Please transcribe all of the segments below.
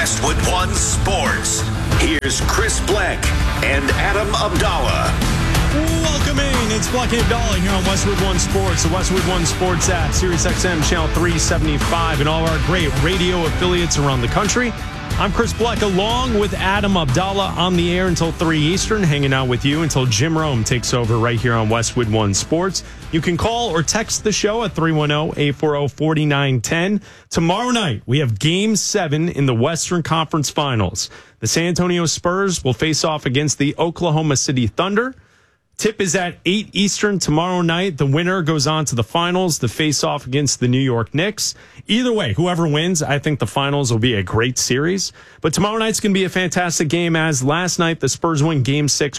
Westwood One Sports. Here's Chris Bleck and Adam Abdallah. Welcome in. It's Bleck and Abdallah here on Westwood One Sports, the Westwood One Sports app, Sirius XM Channel 375, and all our great radio affiliates around the country. I'm Chris Bleck along with Adam Abdallah on the air until 3 Eastern, hanging out with you until Jim Rome takes over right here on Westwood One Sports. You can call or text the show at 310-840-4910. Tomorrow night, we have Game 7 in the Western Conference Finals. The San Antonio Spurs will face off against the Oklahoma City Thunder. Tip is at 8 Eastern tomorrow night. The winner goes on to the finals to face off against the New York Knicks. Either way, whoever wins, I think the finals will be a great series. But tomorrow night's going to be a fantastic game, as last night the Spurs win Game 6,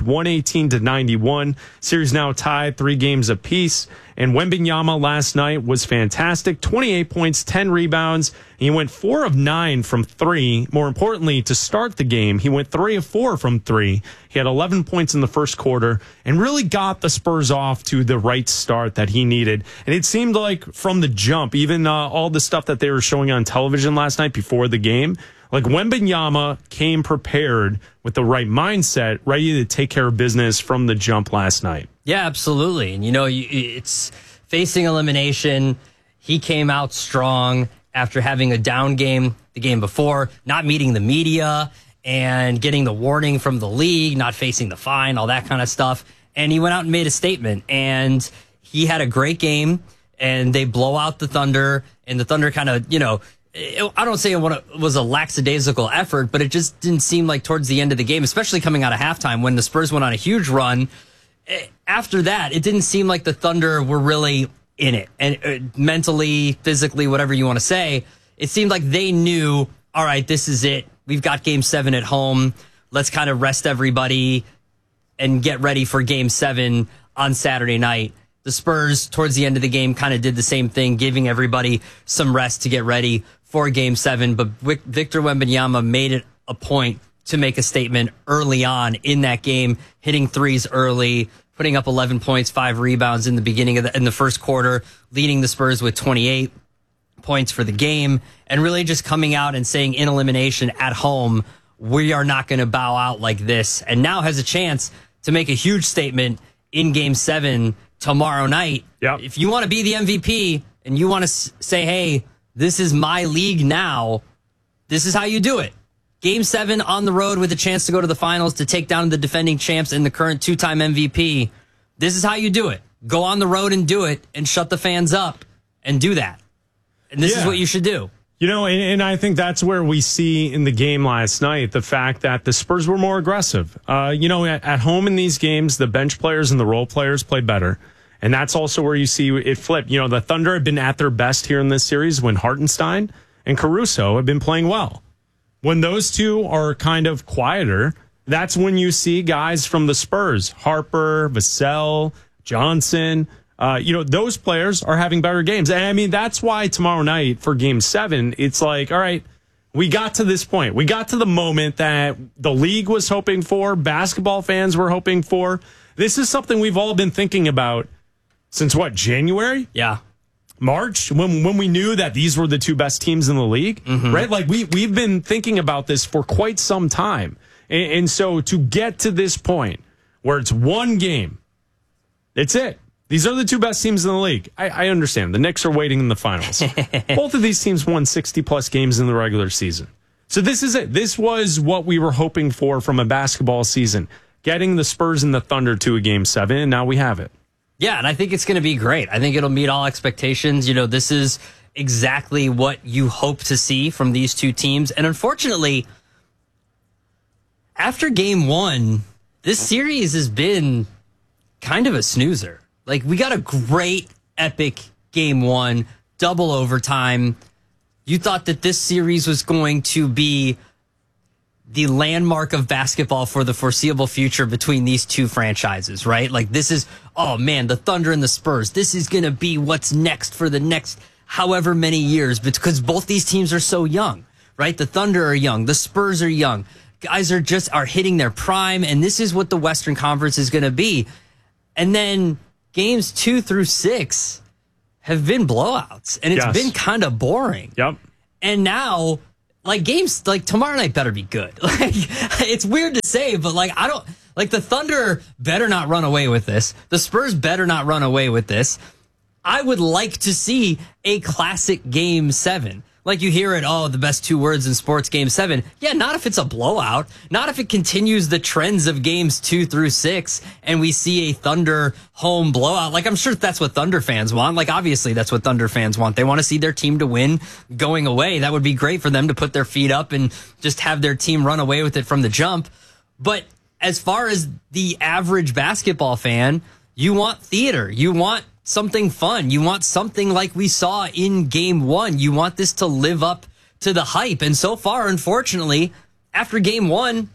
118-91. Series now tied 3 games apiece. And Wembanyama last night was fantastic. 28 points, 10 rebounds. He went 4 of 9 from 3. More importantly, to start the game, he went 3 of 4 from 3. He had 11 points in the first quarter and really got the Spurs off to the right start that he needed. And it seemed like from the jump, even all the stuff that they were showing on television last night before the game, like Wembanyama came prepared with the right mindset, ready to take care of business from the jump last night. Yeah, absolutely. And, it's facing elimination. He came out strong after having a down game the game before, not meeting the media and getting the warning from the league, not facing the fine, all that kind of stuff. And he went out and made a statement. And he had a great game, and they blow out the Thunder. And the Thunder kind of, I don't say it was a lackadaisical effort, but it just didn't seem like towards the end of the game, especially coming out of halftime when the Spurs went on a huge run. After that, it didn't seem like the Thunder were really in it. And mentally, physically, whatever you want to say, it seemed like they knew, all right, this is it. We've got Game 7 at home. Let's kind of rest everybody and get ready for Game 7 on Saturday night. The Spurs, towards the end of the game, kind of did the same thing, giving everybody some rest to get ready for Game 7. But Victor Wembanyama made it a point to make a statement early on in that game, hitting threes early, putting up 11 points, 5 rebounds in the beginning of in the first quarter, leading the Spurs with 28 points for the game, and really just coming out and saying in elimination at home, we are not going to bow out like this, and now has a chance to make a huge statement in Game 7 tomorrow night. Yep. If you want to be the MVP and you want to say, hey, this is my league now, this is how you do it. Game 7 on the road with a chance to go to the finals to take down the defending champs and the current 2-time MVP. This is how you do it. Go on the road and do it and shut the fans up and do that. And this is what you should do. And I think that's where we see in the game last night the fact that the Spurs were more aggressive. At home in these games, the bench players and the role players played better. And that's also where you see it flip. The Thunder have been at their best here in this series when Hartenstein and Caruso have been playing well. When those two are kind of quieter, that's when you see guys from the Spurs, Harper, Vassell, Johnson, those players are having better games. And I mean, that's why tomorrow night for Game 7, it's like, all right, we got to this point. We got to the moment that the league was hoping for, basketball fans were hoping for. This is something we've all been thinking about since January? Yeah. March, when we knew that these were the two best teams in the league, right? Like we've been thinking about this for quite some time. And so to get to this point where it's one game, it's it. These are the two best teams in the league. I understand. The Knicks are waiting in the finals. Both of these teams won 60-plus games in the regular season. So this is it. This was what we were hoping for from a basketball season, getting the Spurs and the Thunder to a Game 7, and now we have it. Yeah, and I think it's going to be great. I think it'll meet all expectations. This is exactly what you hope to see from these two teams. And unfortunately, after Game 1, this series has been kind of a snoozer. Like, we got a great, epic Game 1, double overtime. You thought that this series was going to be the landmark of basketball for the foreseeable future between these two franchises, right? Like, this is, oh man, the Thunder and the Spurs. This is going to be what's next for the next however many years, because both these teams are so young, right? The Thunder are young. The Spurs are young. Guys are hitting their prime, and this is what the Western Conference is going to be. And then games 2 through 6 have been blowouts, and it's been kind of boring. Yep. And now like games like tomorrow night better be good. Like it's weird to say, but like I don't like the Thunder better not run away with this. The Spurs better not run away with this. I would like to see a classic Game 7. Like you hear it, oh, the best 2 words in sports, Game 7. Yeah, not if it's a blowout. Not if it continues the trends of Games 2 through 6 and we see a Thunder home blowout. Like I'm sure that's what Thunder fans want. Like obviously that's what Thunder fans want. They want to see their team to win going away. That would be great for them to put their feet up and just have their team run away with it from the jump. But as far as the average basketball fan, you want theater. You want something fun. You want something like we saw in Game 1. You want this to live up to the hype. And so far, unfortunately, after Game 1,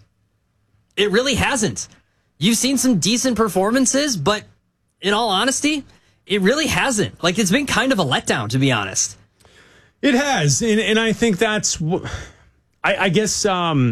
it really hasn't. You've seen some decent performances, but in all honesty, it really hasn't. Like, it's been kind of a letdown, to be honest. It has. And I think that's, I guess,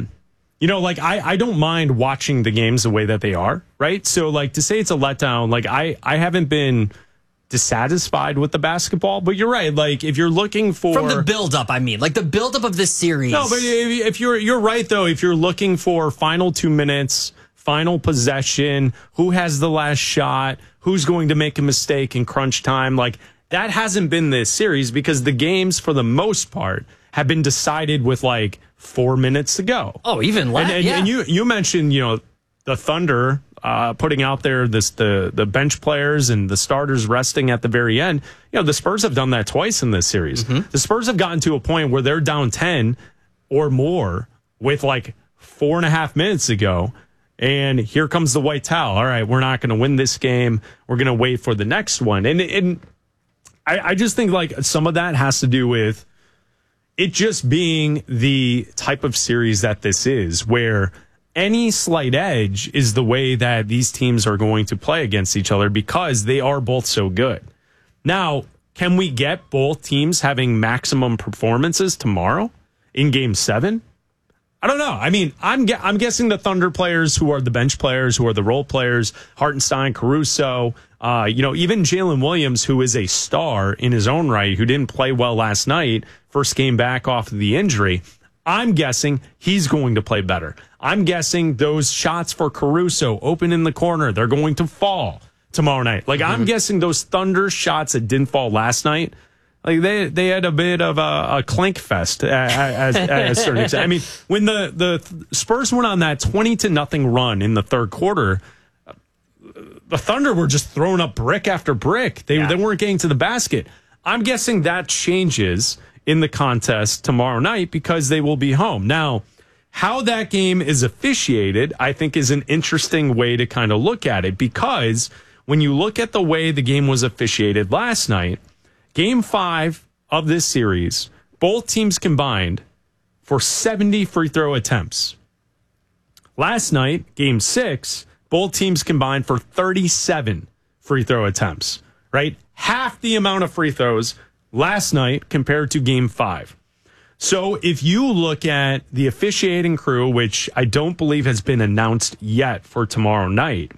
like I don't mind watching the games the way that they are, right? So, like, to say it's a letdown, like, I haven't been dissatisfied with the basketball, but you're right. Like if you're looking for from the buildup, I mean, like the buildup of this series. No, but if you're right though. If you're looking for final 2 minutes, final possession, who has the last shot, who's going to make a mistake in crunch time, like that hasn't been this series because the games for the most part have been decided with like 4 minutes to go. Oh, even less. And you mentioned the Thunder. Putting out there the bench players and the starters resting at the very end. The Spurs have done that twice in this series. Mm-hmm. The Spurs have gotten to a point where they're down 10 or more with like 4.5 minutes to go. And here comes the white towel. All right, we're not going to win this game. We're going to wait for the next one. And I just think like some of that has to do with it just being the type of series that this is, where any slight edge is the way that these teams are going to play against each other because they are both so good. Now, can we get both teams having maximum performances tomorrow in Game 7? I don't know. I mean, I'm guessing the Thunder players who are the bench players, who are the role players, Hartenstein, Caruso, even Jalen Williams, who is a star in his own right, who didn't play well last night, first game back off of the injury. I'm guessing he's going to play better. I'm guessing those shots for Caruso open in the corner, they're going to fall tomorrow night. Like, I'm guessing those Thunder shots that didn't fall last night, like they had a bit of a clink fest at a certain extent. I mean, when the Spurs went on that 20-0 run in the third quarter, the Thunder were just throwing up brick after brick. They weren't getting to the basket. I'm guessing that changes in the contest tomorrow night because they will be home. Now, how that game is officiated, I think, is an interesting way to kind of look at it, because when you look at the way the game was officiated last night, Game 5 of this series, both teams combined for 70 free throw attempts. Last night, Game 6, both teams combined for 37 free throw attempts, right? Half the amount of free throws last night compared to Game 5. So if you look at the officiating crew, which I don't believe has been announced yet for tomorrow night,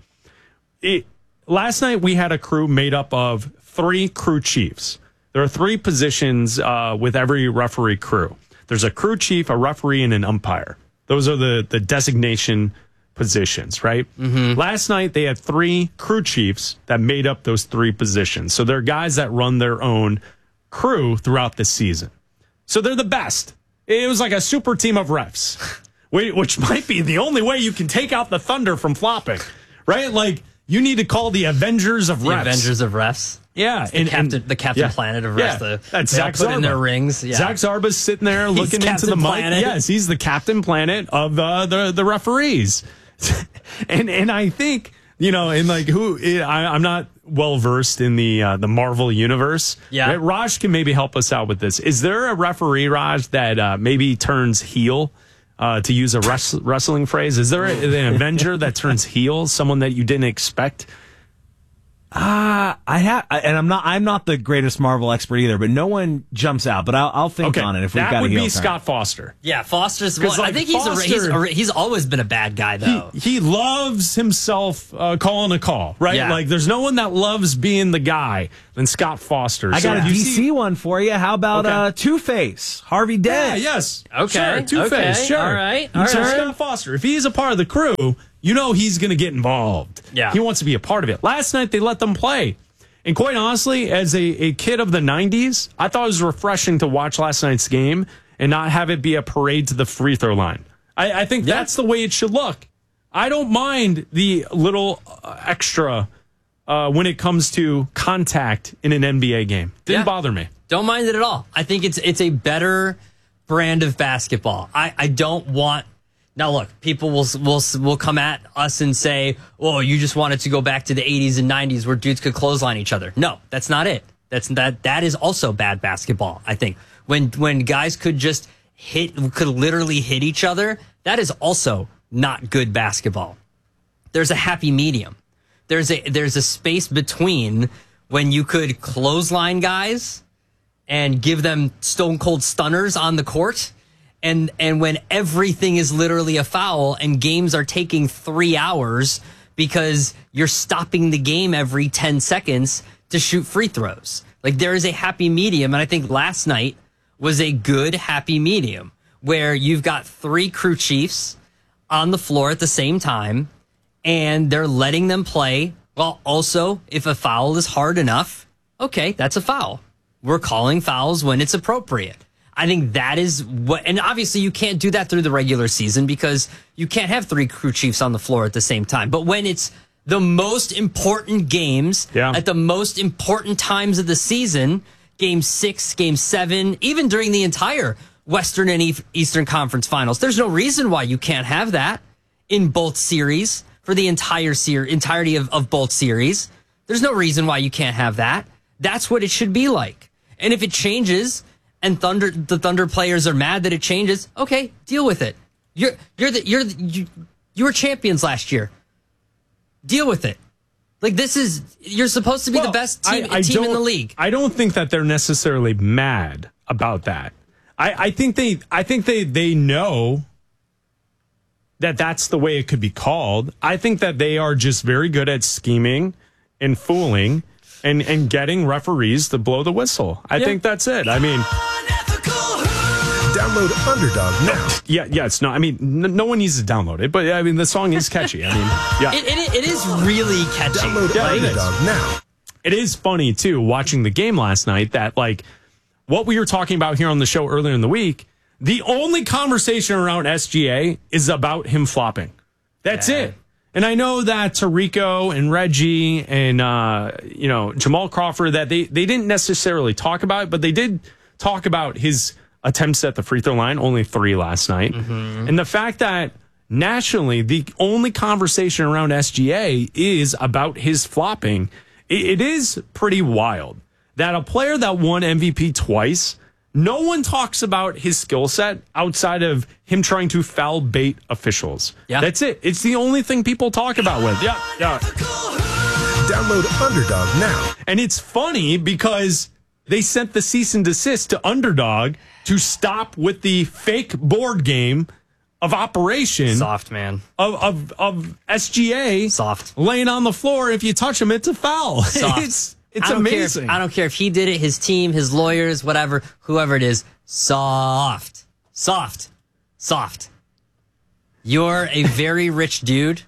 last night we had a crew made up of 3 crew chiefs. There are 3 positions with every referee crew. There's a crew chief, a referee, and an umpire. Those are the designation positions, right? Mm-hmm. Last night they had 3 crew chiefs that made up those 3 positions. So they're guys that run their own crew throughout the season. So they're the best. It was like a super team of refs, which might be the only way you can take out the Thunder from flopping, right? Like, you need to call the Avengers of refs. The Avengers of refs. Yeah. The Captain Planet of refs. Yeah. That's Zach Zarba. In their rings. Yeah. Zach Zarba's sitting there looking into the mic. Yes, he's the Captain Planet of the referees. and I think, and like I'm not well versed in the Marvel universe. Yeah, right? Raj can maybe help us out with this. Is there a referee, Raj, that maybe turns heel? To use a wrestling phrase, is there an Avenger that turns heel? Someone that you didn't expect? I'm not the greatest Marvel expert either, but no one jumps out. But I'll think on it if we've got that would a heel be turn. Scott Foster. Yeah, Foster's one. Like, I think Foster, he's always been a bad guy, though. He loves himself calling a call, right? Yeah. Like, there's no one that loves being the guy than Scott Foster. I got a DC one for you. How about Okay. Two-Face, Harvey Dent? Yeah, yes. Okay, Sure, Two-Face, okay, sure. all right, all So right. Scott Foster, if he's a part of the crew, you know he's going to get involved. Yeah. He wants to be a part of it. Last night, they let them play. And quite honestly, as a kid of the 90s, I thought it was refreshing to watch last night's game and not have it be a parade to the free throw line. I think that's the way it should look. I don't mind the little extra when it comes to contact in an NBA game. Didn't bother me. Don't mind it at all. I think it's a better brand of basketball. I don't want. Now, look, people will come at us and say, "Oh, you just wanted to go back to the 80s and 90s where dudes could clothesline each other." No, that's not it. That is also bad basketball. I think when guys could literally hit each other, that is also not good basketball. There's a happy medium. There's a space between when you could clothesline guys and give them stone cold stunners on the court. And when everything is literally a foul and games are taking 3 hours because you're stopping the game every 10 seconds to shoot free throws. Like, there is a happy medium. And I think last night was a good happy medium where you've got 3 crew chiefs on the floor at the same time and they're letting them play. Well, also, if a foul is hard enough, okay, that's a foul. We're calling fouls when it's appropriate. I think that is what, and obviously you can't do that through the regular season because you can't have 3 crew chiefs on the floor at the same time. But when it's the most important games at the most important times of the season, game 6, game 7, even during the entire Western and Eastern Conference Finals, there's no reason why you can't have that in both series for the entirety of both series. There's no reason why you can't have that. That's what it should be like. And if it changes, and the Thunder players are mad that it changes, okay, deal with it. You were champions last year. Deal with it. Like, you're supposed to be the best team in the league. I don't think that they're necessarily mad about that. I think they know that that's the way it could be called. I think that they are just very good at scheming and fooling and getting referees to blow the whistle. I think that's it. I mean, Download Underdog now. yeah, it's not. I mean, no one needs to download it, but I mean, the song is catchy. I mean, yeah, it is really catchy. Download Underdog now. It is funny too watching the game last night that, like, what we were talking about here on the show earlier in the week, the only conversation around SGA is about him flopping. That's it. And I know that Tarico and Reggie and Jamal Crawford, that they didn't necessarily talk about it, but they did talk about his attempts at the free throw line, only 3 last night. Mm-hmm. And the fact that nationally, the only conversation around SGA is about his flopping, it is pretty wild that a player that won MVP twice, no one talks about his skill set outside of him trying to foul bait officials. Yeah. That's it. It's the only thing people talk about with. Yeah. Download Underdog now. And it's funny because they sent the cease and desist to Underdog to stop with the fake board game of operation. Soft, man. Of SGA. Soft. Laying on the floor. If you touch him, it's a foul. Soft. It's amazing. I don't care if he did it, his team, his lawyers, whatever, whoever it is. Soft. You're a very rich dude.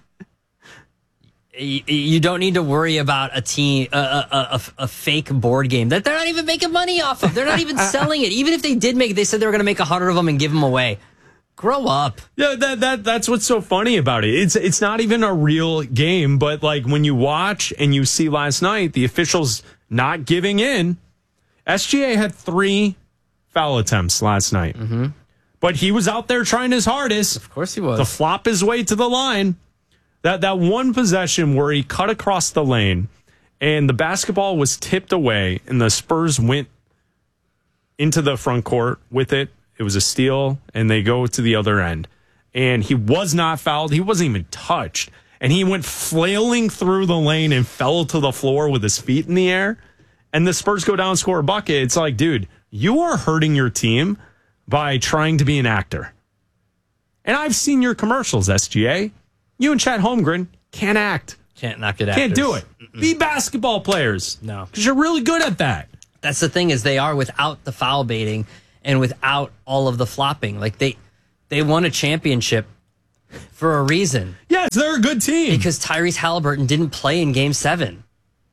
You don't need to worry about a team, a fake board game that they're not even making money off of. They're not even selling it. Even if they did make it, they said they were going to make 100 of them and give them away. Grow up. Yeah, that's what's so funny about it. It's not even a real game, but like when you watch and you see last night the officials not giving in, SGA had 3 foul attempts last night. Mm-hmm. But he was out there trying his hardest. Of course he was. To flop his way to the line. That one possession where he cut across the lane and the basketball was tipped away and the Spurs went into the front court with it. It was a steal, and they go to the other end. And he was not fouled. He wasn't even touched. and he went flailing through the lane and fell to the floor with his feet in the air, and the Spurs go down and score a bucket. It's like, dude, you are hurting your team by trying to be an actor. And I've seen your commercials, SGA. You and Chet Holmgren can't act. Can't not good actors. Can't do it. Mm-mm. Be basketball players. No. Because you're really good at that. That's the thing, is they are without the foul baiting and without all of the flopping. Like they won a championship for a reason. Yes, they're a good team. Because Tyrese Halliburton didn't play in Game 7.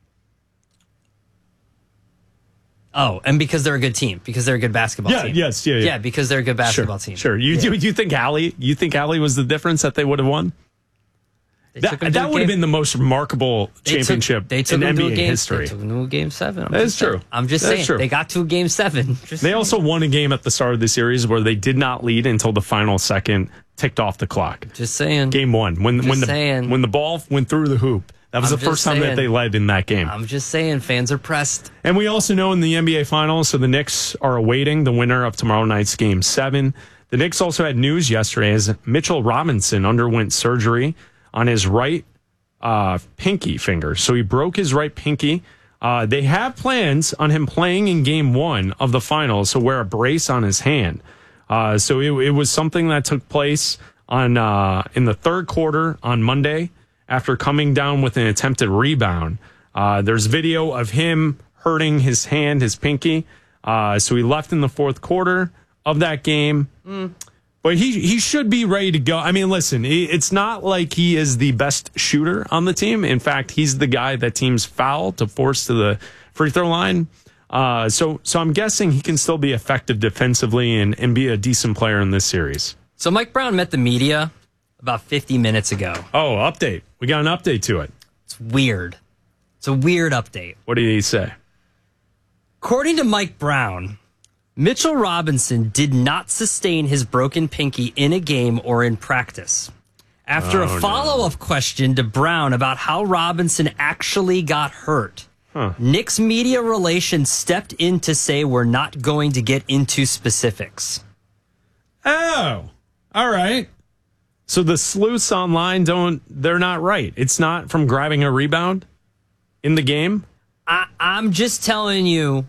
Oh, and because they're a good team. Because they're a good basketball team. Yeah, because they're a good basketball team. Sure. You think Allie was the difference that they would have won? That would have been the most remarkable championship in NBA history. They took them to a Game 7. That is true. I'm just saying. They got to a Game 7. They also won a game at the start of the series where they did not lead until the final second ticked off the clock. Just saying. Game 1. When the ball went through the hoop. That was the first time that they led in that game. I'm just saying, fans are pressed. And we also know in the NBA Finals, so the Knicks are awaiting the winner of tomorrow night's Game 7. The Knicks also had news yesterday as Mitchell Robinson underwent surgery on his right pinky finger. So he broke his right pinky. They have plans on him playing in Game 1 of the Finals, so wear a brace on his hand. So it was something that took place on in the third quarter on Monday after coming down with an attempted rebound. There's video of him hurting his hand, his pinky. So he left in the fourth quarter of that game. But he should be ready to go. I mean, listen, it's not like he is the best shooter on the team. In fact, he's the guy that teams foul to force to the free throw line. So I'm guessing he can still be effective defensively and be a decent player in this series. So Mike Brown met the media about 50 minutes ago. Oh, update. We got an update to it. It's weird. It's a weird update. What did he say? According to Mike Brown, Mitchell Robinson did not sustain his broken pinky in a game or in practice. After a follow-up question to Brown about how Robinson actually got hurt, Knicks media relations stepped in to say we're not going to get into specifics. Oh, all right. So the sleuths online they're not right. It's not from grabbing a rebound in the game? I'm just telling you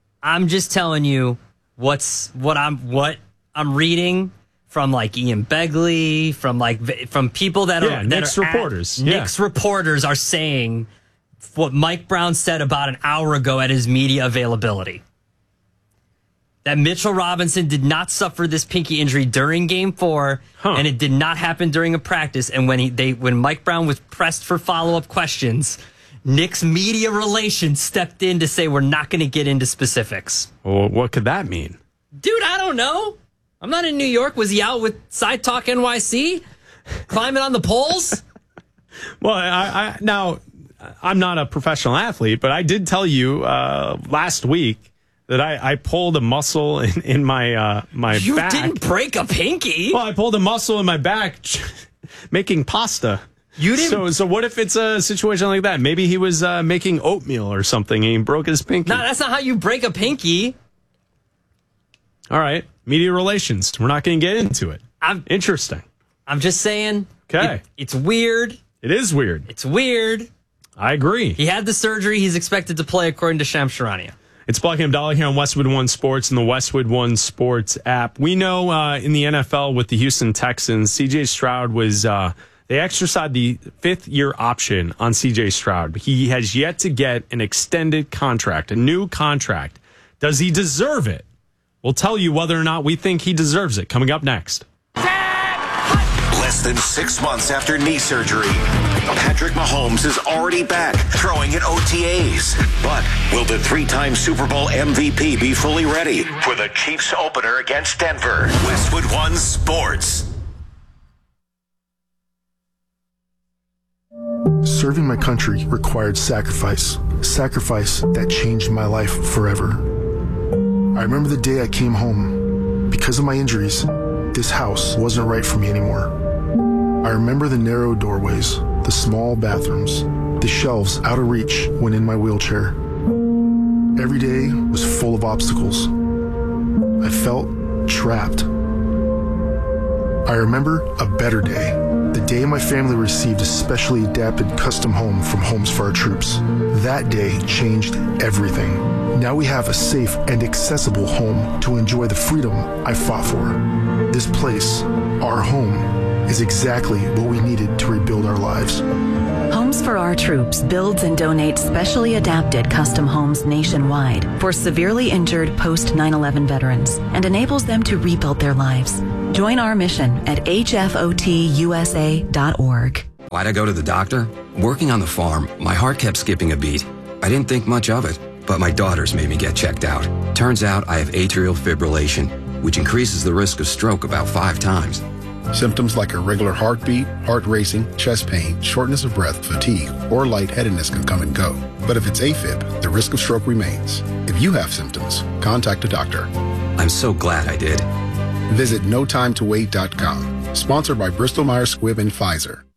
what I'm reading from like Ian Begley, from people that are Knicks reporters. Knicks reporters are saying what Mike Brown said about an hour ago at his media availability. That Mitchell Robinson did not suffer this pinky injury during Game 4, and it did not happen during a practice. And when Mike Brown was pressed for follow-up questions, Knicks media relations stepped in to say we're not going to get into specifics. Well, what could that mean? Dude, I don't know. I'm not in New York. Was he out with Side Talk NYC? Climbing on the poles? Well, now, I'm not a professional athlete, but I did tell you last week that I pulled a muscle in my back. You didn't break a pinky. Well, I pulled a muscle in my back making pasta. You didn't. So what if it's a situation like that? Maybe he was making oatmeal or something and he broke his pinky. No, that's not how you break a pinky. All right. Media relations. We're not going to get into it. Interesting. I'm just saying. Okay. It's weird. It is weird. It's weird. I agree. He had the surgery. He's expected to play according to Shams Charania. It's Black and Abdallah here on Westwood One Sports and the Westwood One Sports app. We know in the NFL with the Houston Texans, C.J. Stroud was, they exercised the fifth-year option on C.J. Stroud. He has yet to get an extended contract, a new contract. Does he deserve it? We'll tell you whether or not we think he deserves it coming up next. Less than 6 months after knee surgery, Patrick Mahomes is already back throwing in OTAs. But will the three-time Super Bowl MVP be fully ready for the Chiefs opener against Denver? Westwood One Sports. Serving my country required sacrifice that changed my life forever. I remember the day I came home. Because of my injuries, this house wasn't right for me anymore. I remember the narrow doorways, the small bathrooms, the shelves out of reach when in my wheelchair. Every day was full of obstacles. I felt trapped. I I remember a better day. The day my family received a specially adapted custom home from Homes for Our Troops. That day changed everything. Now we have a safe and accessible home to enjoy the freedom I fought for. This place, our home, is exactly what we needed to rebuild our lives. Homes for Our Troops builds and donates specially adapted custom homes nationwide for severely injured post 9/11 veterans and enables them to rebuild their lives. Join our mission at hfotusa.org. Why'd I go to the doctor? Working on the farm, my heart kept skipping a beat. I didn't think much of it, but my daughters made me get checked out. Turns out I have atrial fibrillation, which increases the risk of stroke about 5 times. Symptoms like irregular heartbeat, heart racing, chest pain, shortness of breath, fatigue, or lightheadedness can come and go. But if it's AFib, the risk of stroke remains. If you have symptoms, contact a doctor. I'm so glad I did. Visit notimetowait.com. Sponsored by Bristol Myers Squibb and Pfizer.